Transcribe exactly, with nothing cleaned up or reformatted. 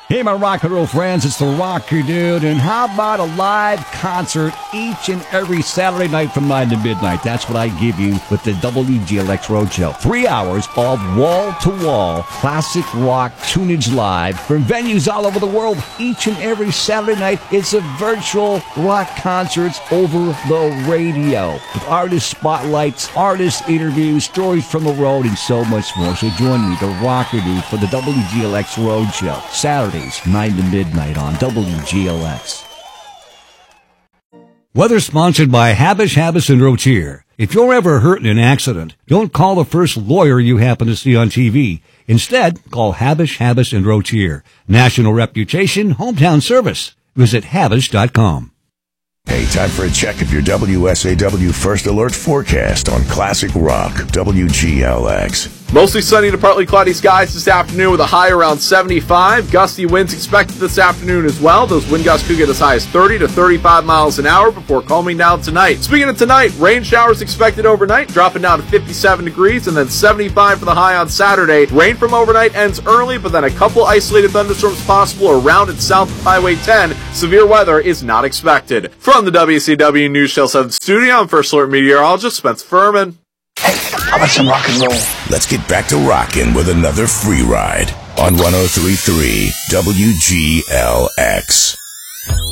Hey, my rock and roll friends, it's the Rocker Dude, and how about a live concert each and every Saturday night from nine to midnight? That's what I give you with the W G L X Roadshow. Three hours of wall-to-wall classic rock tunage live from venues all over the world. Each and every Saturday night, it's a virtual rock concerts over the radio with artist spotlights, artist interviews, stories from the road, and so much more. So join me, the Rocker Dude, for the W G L X Roadshow, Saturdays, nine to midnight on W G L X. Weather sponsored by Habish, Habis, and Rotier. If you're ever hurt in an accident, don't call the first lawyer you happen to see on T V. Instead, call Habish, Habis, and Rotier. National reputation, hometown service. Visit Habish dot com. Hey, time for a check of your W S A W First Alert forecast on Classic Rock, W G L X. Mostly sunny to partly cloudy skies this afternoon with a high around seventy-five. Gusty winds expected this afternoon as well. Those wind gusts could get as high as thirty to thirty-five miles an hour before calming down tonight. Speaking of tonight, rain showers expected overnight, dropping down to fifty-seven degrees, and then seventy-five for the high on Saturday. Rain from overnight ends early, but then a couple isolated thunderstorms possible around and south of Highway ten. Severe weather is not expected. From the W C W News Channel seven studio, I'm First Alert meteorologist Spence Furman. Hey, how about some rock and roll? Let's get back to rockin' with another free ride on one oh three point three W G L X.